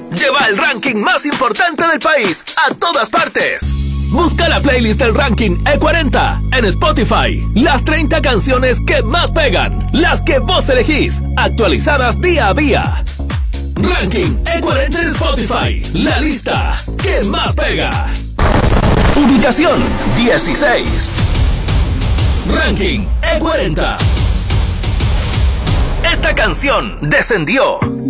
lleva el ranking más importante del país a todas partes. Busca la playlist del ranking E40 en Spotify. Las 30 canciones que más pegan, las que vos elegís, actualizadas día a día. Ranking E40 en Spotify, la lista que más pega. Ubicación 16. Ranking E40. Esta canción descendió